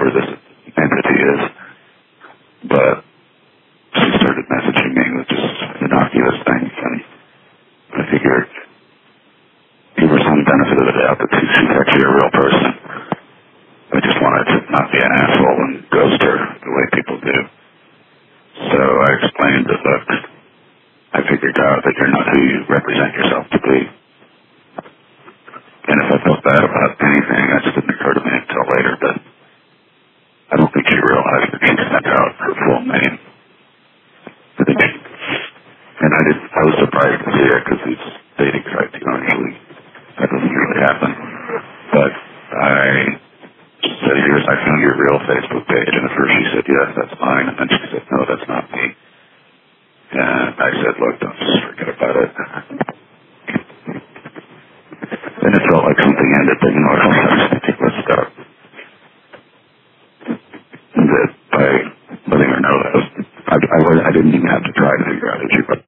whoever this entity is. But she started messaging me with just innocuous things, and I figured, give her some benefit of the doubt that she's actually a real person. I just wanted to not be an asshole and ghost her the way people do. So I explained that, look, I figured out that you're not who you represent yourself to be. And if I felt bad about anything, that just didn't occur to me until later, but I don't think she realized that she sent out her full name. And I was surprised to see it, because these dating sites, usually that doesn't usually happen. But I said, I found your real Facebook page, and at first she said, yes, that's mine, and then she said, no, that's not me. And I said, look, don't just forget about it. And it felt like something ended, but I was thinking, let's stop. And that by letting her know that, I didn't even have to try to figure out who she was.